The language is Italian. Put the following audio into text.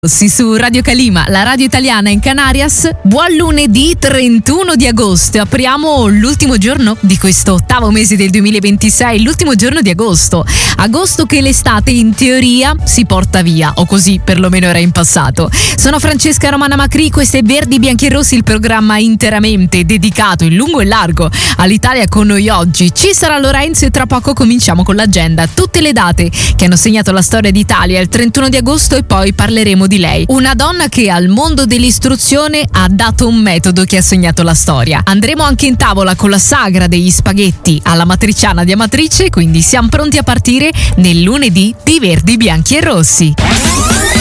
Sì, su Radio Calima, la radio italiana in Canarias. Buon lunedì 31 di agosto. Apriamo l'ultimo giorno di questo ottavo mese del 2026, l'ultimo giorno di agosto. Agosto che l'estate in teoria si porta via, o così perlomeno era in passato. Sono Francesca Romana Macri, questo è Verdi, Bianchi e Rossi, il programma interamente dedicato in lungo e largo all'Italia. Con noi oggi ci sarà Lorenzo e tra poco cominciamo con l'agenda. Tutte le date che hanno segnato la storia d'Italia il 31 di agosto e poi parleremo di lei, una donna che al mondo dell'istruzione ha dato un metodo che ha segnato la storia. Andremo anche in tavola con la sagra degli spaghetti alla matriciana di Amatrice, quindi siamo pronti a partire nel lunedì di Verdi, Bianchi e Rossi.